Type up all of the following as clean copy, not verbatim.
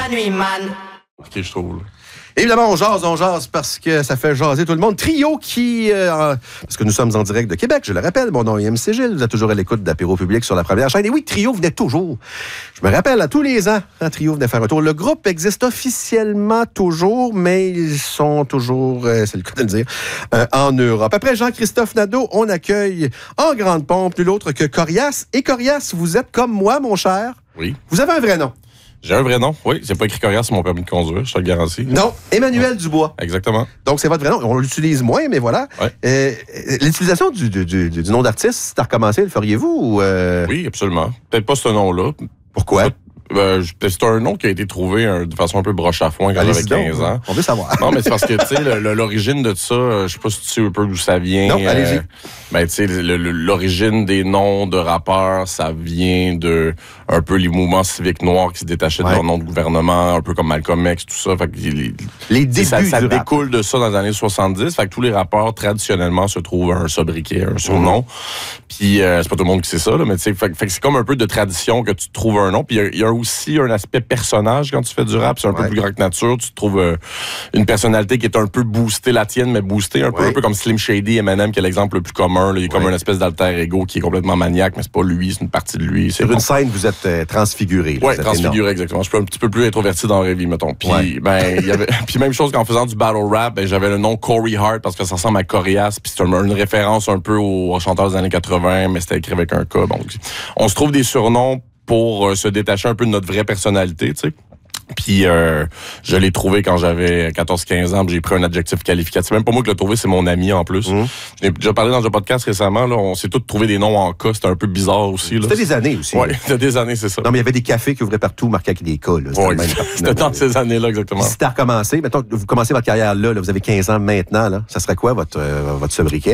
nuit, man. OK, je trouve. Là. Évidemment, on jase parce que ça fait jaser tout le monde. Trio qui... parce que nous sommes en direct de Québec, je le rappelle. Mon nom est MC Gilles. Vous êtes toujours à l'écoute d'Apéro Public sur la première chaîne. Et oui, Trio venait toujours. Je me rappelle, à tous les ans, Trio venait faire un tour. Le groupe existe officiellement toujours, mais ils sont toujours, c'est le cas de le dire, en Europe. Après Jean-Christophe Nadeau, on accueille en grande pompe nul autre que Corias. Et Corias, vous êtes comme moi, mon cher. Oui. Vous avez un vrai nom. J'ai un vrai nom, oui. J'ai pas écrit Corias sur mon permis de conduire, je te le garantis. Non, Emmanuel Dubois. Exactement. Donc, c'est votre vrai nom. On l'utilise moins, mais voilà. Ouais. L'utilisation du nom d'artiste, c'est à recommencer, le feriez-vous? Ou Oui, absolument. Peut-être pas ce nom-là. Pourquoi? C'est un nom qui a été trouvé de façon un peu broche à foin quand j'avais 15 ans. On veut savoir. Non, mais c'est parce que, tu sais, l'origine de ça, je sais pas si tu sais un peu d'où ça vient. Non, allez-y. Ben, tu sais, l'origine des noms de rappeurs, ça vient de un peu les mouvements civiques noirs qui se détachaient de leur nom de gouvernement, un peu comme Malcolm X, tout ça. Fait que les débuts ça découle de ça dans les années 70. Fait que tous les rappeurs, traditionnellement, se trouvent un sobriquet, un surnom. Puis, c'est pas tout le monde qui sait ça, là, mais tu sais, fait que c'est comme un peu de tradition que tu trouves un nom. Puis, il y a aussi un aspect personnage quand tu fais du rap. C'est un peu plus grand que nature. Tu trouves une personnalité qui est un peu boostée, la tienne, mais boostée un peu comme Slim Shady, Eminem, qui est l'exemple le plus commun. Là. Il est comme une espèce d'alter ego qui est complètement maniaque, mais c'est pas lui, c'est une partie de lui. Sur une scène, vous êtes transfiguré. Oui, transfiguré, exactement. Je suis un petit peu plus introverti dans la vraie vie, mettons. Puis, il y avait, puis même chose qu'en faisant du battle rap, j'avais le nom Corey Hart parce que ça ressemble à Corias, puis c'est une référence un peu aux chanteurs des années 80, mais c'était écrit avec un K. Bon, on se trouve des surnoms pour se détacher un peu de notre vraie personnalité, tu sais. Puis je l'ai trouvé quand j'avais 14-15 ans, j'ai pris un adjectif qualificatif. C'est même pas moi qui l'ai trouvé, c'est mon ami en plus. Je l'ai déjà parlé dans un podcast récemment, là, on s'est tous trouvé des noms en cas, c'était un peu bizarre aussi. Là. C'était des années aussi. Oui, c'était des années, c'est ça. Non, mais il y avait des cafés qui ouvraient partout, marqués avec des cas. C'était dans ces années-là, exactement. Si t'as recommencé, mettons, vous commencez votre carrière là, vous avez 15 ans maintenant, là, ça serait quoi votre sobriquet?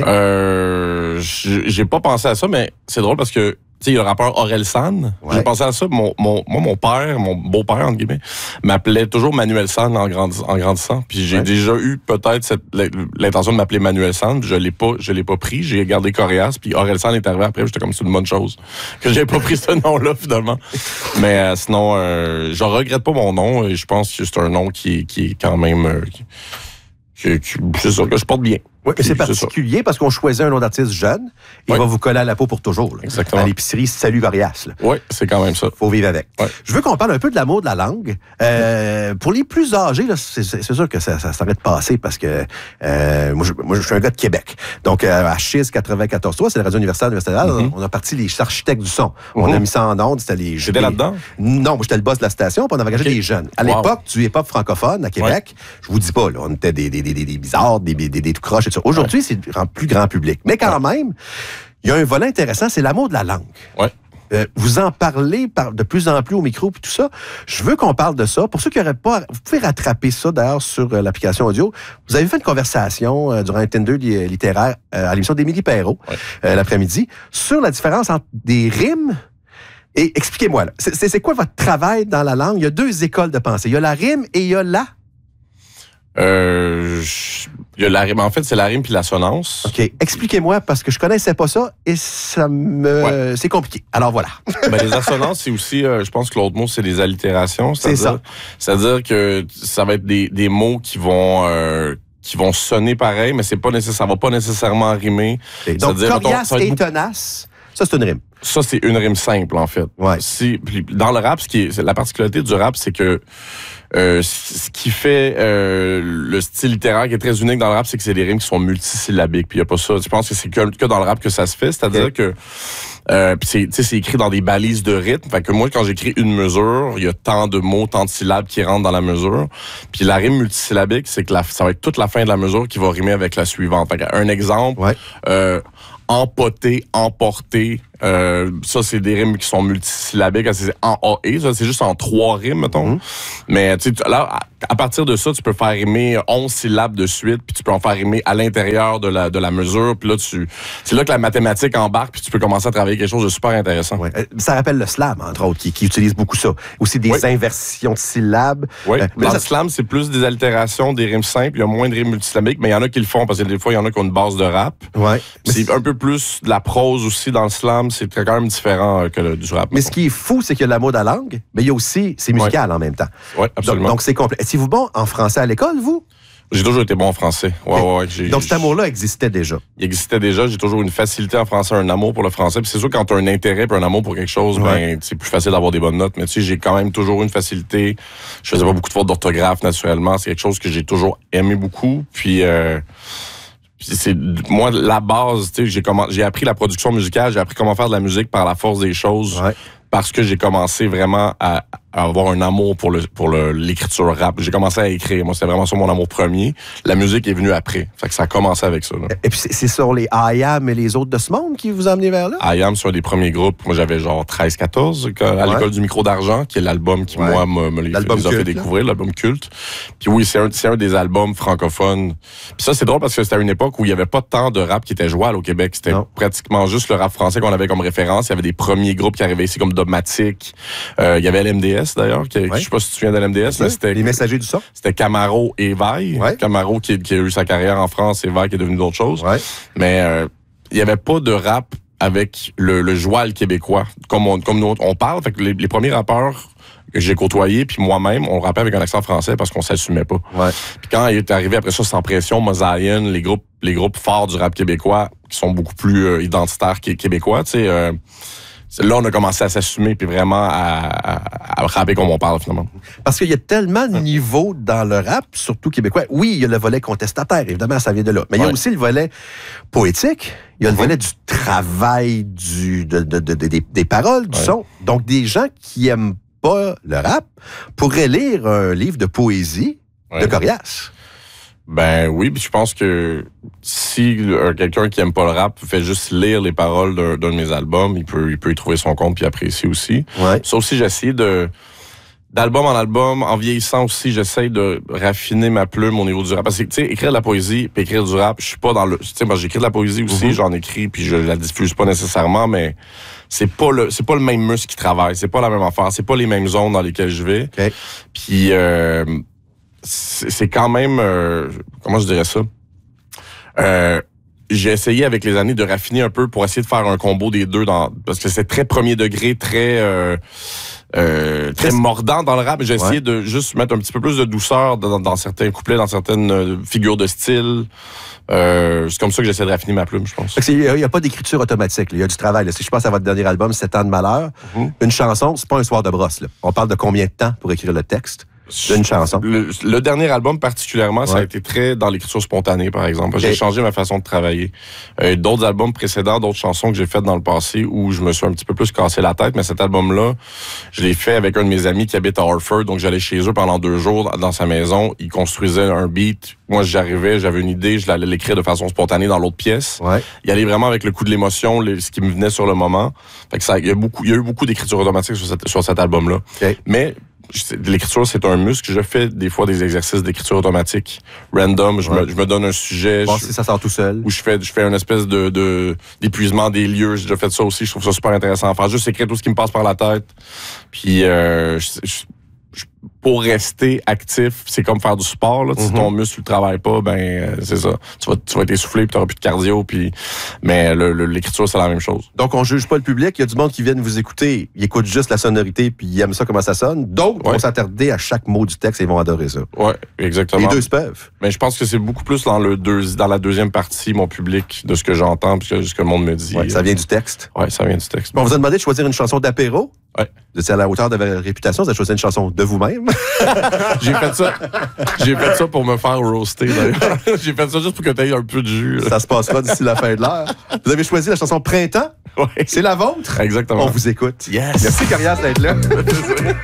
J'ai pas pensé à ça, mais c'est drôle parce que tu sais, il y a le rappeur Orelsan. J'ai pensé à ça. Mon père, mon beau-père, entre guillemets, m'appelait toujours Manuel San en grandissant. Puis j'ai déjà eu peut-être l'intention de m'appeler Manuel San. Je l'ai pas pris. J'ai gardé Corias. Puis Orelsan est arrivé après. J'étais comme c'est une bonne chose que j'ai pas pris ce nom-là finalement. Mais sinon, je regrette pas mon nom. Et je pense que c'est un nom qui est quand même c'est ça que je porte bien. Oui, mais c'est particulier parce qu'on choisit un nom d'artiste jeune et il va vous coller à la peau pour toujours. Là. Exactement. À l'épicerie, salut Varias. Oui, c'est quand même ça. Faut vivre avec. Ouais. Je veux qu'on parle un peu de l'amour de la langue. Pour les plus âgés, là, c'est sûr que ça s'arrête de passer parce que moi, je suis un gars de Québec. Donc, à CHIS 94.3, c'est la radio universitaire on a parti les architectes du son. On a mis ça en onde, c'était les... J'étais là-dedans? Non, moi, j'étais le boss de la station, puis on avait engagé des jeunes. À l'époque, du hip-hop francophone à Québec, je vous dis pas, là, on était des bizarres, des tout croches et tout ça. Aujourd'hui, c'est plus grand public. Mais quand même, il y a un volet intéressant, c'est l'amour de la langue. Ouais. Vous en parlez de plus en plus au micro puis tout ça. Je veux qu'on parle de ça. Pour ceux qui n'auraient pas... Vous pouvez rattraper ça, d'ailleurs, sur l'application audio. Vous avez fait une conversation durant un Tinder littéraire à l'émission d'Émilie Perrault l'après-midi sur la différence entre des rimes et... Expliquez-moi, là. C'est quoi votre travail dans la langue? Il y a deux écoles de pensée. Il y a la rime et il y a la... Il y a la rime. En fait, c'est la rime puis l'assonance. OK. Expliquez-moi, parce que je connaissais pas ça et ça me... C'est compliqué. Alors, voilà. Les assonances, c'est aussi, je pense que l'autre mot, c'est les allitérations. C'est ça. C'est-à-dire que ça va être des mots qui vont sonner pareil, mais ça va pas nécessairement rimer. Donc, coriace et tenace, ça, c'est une rime. Ça, c'est une rime simple, en fait. Ouais. Dans le rap, la particularité du rap, c'est que ce qui fait le style littéraire qui est très unique dans le rap, c'est que c'est des rimes qui sont multisyllabiques. Puis il y a pas ça. Je pense que c'est que dans le rap que ça se fait. C'est-à-dire que c'est écrit dans des balises de rythme. Fait que moi, quand j'écris une mesure, il y a tant de mots, tant de syllabes qui rentrent dans la mesure. Puis la rime multisyllabique, c'est que ça va être toute la fin de la mesure qui va rimer avec la suivante. Fait un exemple, empoter, emporter. Ça, c'est des rimes qui sont multisyllabiques. C'est en A-E, ça, c'est juste en 3 rimes, mettons. Mais là, à partir de ça, tu peux faire rimer 11 syllabes de suite, puis tu peux en faire rimer à l'intérieur de la mesure. Puis là, c'est là que la mathématique embarque, puis tu peux commencer à travailler quelque chose de super intéressant. Ouais. Ça rappelle le slam, entre autres, qui utilise beaucoup ça. Aussi des inversions de syllabes. Oui, dans le slam, c'est plus des allitérations, des rimes simples. Il y a moins de rimes multisyllabiques, mais il y en a qui le font, parce que des fois, il y en a qui ont une base de rap. Ouais. C'est un peu plus de la prose aussi dans le slam. jam, c'est quand même différent que du rap. Mais ce qui est fou, c'est qu'il y a l'amour de la langue, mais il y a aussi, c'est musical en même temps. Oui, absolument. Donc c'est complet. Étiez-vous bon en français à l'école, vous? J'ai toujours été bon en français. Ouais, donc cet amour-là existait déjà. Il existait déjà. J'ai toujours une facilité en français, un amour pour le français. Puis c'est sûr, quand tu as un intérêt et un amour pour quelque chose, ben c'est plus facile d'avoir des bonnes notes. Mais tu sais, j'ai quand même toujours une facilité. Je faisais pas beaucoup de fautes d'orthographe, naturellement. C'est quelque chose que j'ai toujours aimé beaucoup. Puis c'est moi la base. Tu sais, j'ai appris la production musicale. J'ai appris comment faire de la musique par la force des choses. Ouais. Parce que j'ai commencé vraiment à avoir un amour pour l'écriture rap. J'ai commencé à écrire. Moi, c'était vraiment ça mon amour premier. La musique est venue après. Fait que ça a commencé avec ça. Là. Et puis, c'est sur les I Am et les autres de ce monde qui vous a amené vers là? I Am, c'est un des premiers groupes. Moi, j'avais genre 13-14 à l'école du micro d'argent, qui est l'album qui, moi, me les a fait découvrir, l'album culte. Puis oui, c'est un des albums francophones. Puis ça, c'est drôle parce que c'était à une époque où il n'y avait pas tant de rap qui était jouable au Québec. C'était pratiquement juste le rap français qu'on avait comme référence. Il y avait des premiers groupes qui arrivaient ici comme Dogmatic. Il y avait LMDS, d'ailleurs. Je sais pas si tu te souviens de l'MDS, mais c'était... Les Messagers du son. C'était Camaro et Vaille. Ouais. Camaro qui a eu sa carrière en France et Vaille qui est devenu d'autres choses. Ouais. Mais il y avait pas de rap avec le joual québécois. Comme nous, on parle. Fait que les premiers rappeurs que j'ai côtoyés, puis moi-même, on rappait avec un accent français parce qu'on s'assumait pas. Ouais. Puis quand il est arrivé après ça, Sans Pression, Mosaïen, les groupes forts du rap québécois qui sont beaucoup plus identitaires québécois, tu sais... là, on a commencé à s'assumer puis vraiment à rapper comme on parle, finalement. Parce qu'il y a tellement de niveaux dans le rap, surtout québécois. Oui, il y a le volet contestataire, évidemment, ça vient de là. Mais il y a aussi le volet poétique, il y a le volet du travail, des paroles, du son. Donc, des gens qui aiment pas le rap pourraient lire un livre de poésie de Corias. Ben oui, puis je pense que si quelqu'un qui aime pas le rap fait juste lire les paroles d'un de mes albums, il peut y trouver son compte puis apprécier aussi. Ouais. Ça aussi, j'ai essayé d'album en album, en vieillissant aussi, j'essaie de raffiner ma plume au niveau du rap. Parce que, tu sais, écrire de la poésie puis écrire du rap, je suis pas dans le... Tu sais, moi, j'écris de la poésie aussi, j'en écris puis je la diffuse pas nécessairement, mais c'est pas le même muscle qui travaille, c'est pas la même affaire, c'est pas les mêmes zones dans lesquelles je vais. Okay. Puis... c'est quand même... comment je dirais ça? J'ai essayé avec les années de raffiner un peu pour essayer de faire un combo des deux parce que c'est très premier degré, très mordant dans le rap. J'ai essayé de juste mettre un petit peu plus de douceur dans certains couplets, dans certaines figures de style. C'est comme ça que j'essaie de raffiner ma plume, je pense. Il n'y a pas d'écriture automatique. Il y a du travail. Là. Si je pense à votre dernier album, 7 ans de malheur, une chanson, c'est pas un soir de brosse. Là. On parle de combien de temps pour écrire le texte? D'une chanson. Le dernier album particulièrement, ça a été très dans l'écriture spontanée, par exemple. J'ai changé ma façon de travailler. D'autres albums précédents, d'autres chansons que j'ai faites dans le passé où je me suis un petit peu plus cassé la tête, mais cet album-là, je l'ai fait avec un de mes amis qui habite à Hartford, donc j'allais chez eux pendant 2 jours dans sa maison. Il construisait un beat. Moi, j'arrivais, j'avais une idée, je l'allais l'écrire de façon spontanée dans l'autre pièce. Ouais. Il allait vraiment avec le coup de l'émotion, ce qui me venait sur le moment. Fait que il y a eu beaucoup d'écriture automatique sur cet album-là. Okay. Mais l'écriture, c'est un muscle. Je fais des fois des exercices d'écriture automatique. Random, je me donne un sujet. Bon, si ça sort tout seul. Où je fais une espèce d'épuisement des lieux. J'ai déjà fait ça aussi. Je trouve ça super intéressant. Enfin, juste écrire tout ce qui me passe par la tête. Puis, pour rester actif, c'est comme faire du sport. Là. Si ton muscle ne travaille pas, ben c'est ça. Tu vas être essoufflé puis tu n'auras plus de cardio. Mais l'écriture, c'est la même chose. Donc, on ne juge pas le public. Il y a du monde qui vient vous écouter. Ils écoutent juste la sonorité puis ils aiment ça, comment ça sonne. D'autres vont s'attarder à chaque mot du texte et ils vont adorer ça. Oui, exactement. Les deux se peuvent. Mais je pense que c'est beaucoup plus dans la deuxième partie, mon public, de ce que j'entends puis ce que le monde me dit. Ouais, ça vient du texte. Oui, ça vient du texte. Bon, on vous a demandé de choisir une chanson d'apéro. Ouais. Vous étiez à la hauteur de votre réputation, vous avez choisi une chanson de vous-même. J'ai fait ça pour me faire roaster, d'ailleurs. J'ai fait ça juste pour que tu aies un peu de jus. Ça se passera d'ici la fin de l'heure. Vous avez choisi la chanson Printemps. Ouais. C'est la vôtre. Exactement. On vous écoute. Yes. Merci, Corias, d'être là.